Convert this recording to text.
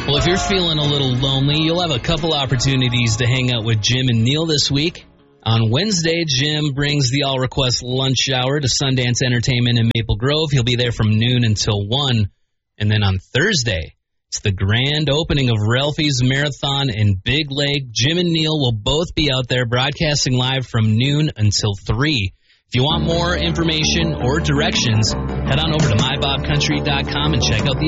Well, if you're feeling a little lonely, you'll have a couple opportunities to hang out with Jim and Neil this week. On Wednesday, Jim brings the All Request Lunch Hour to Sundance Entertainment in Maple Grove. He'll be there from noon until 1. And then on Thursday, it's the grand opening of Ralphie's Marathon in Big Lake. Jim and Neil will both be out there broadcasting live from noon until 3. If you want more information or directions, head on over to mybobcountry.com and check out the